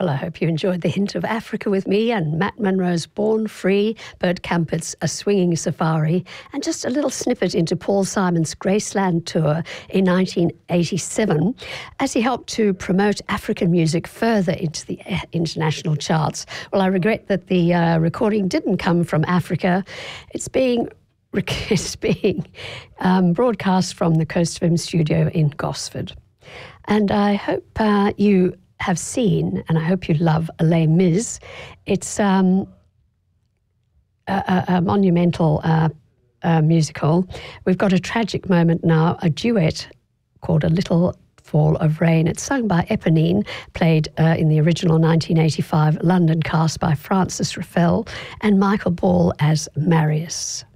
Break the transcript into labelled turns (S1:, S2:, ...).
S1: Well, I hope you enjoyed the hint of Africa with me and Matt Monro's Born Free, Bert Campert's A Swinging Safari, and just a little snippet into Paul Simon's Graceland tour in 1987 as he helped to promote African music further into the international charts. Well, I regret that the recording didn't come from Africa. It's being broadcast from the Coast FM studio in Gosford. And I hope you have seen, and I hope you love, Les Mis. It's a monumental musical. We've got a tragic moment now, a duet called A Little Fall of Rain. It's sung by Eponine, played in the original 1985 London cast by Francis Raffel, and Michael Ball as Marius.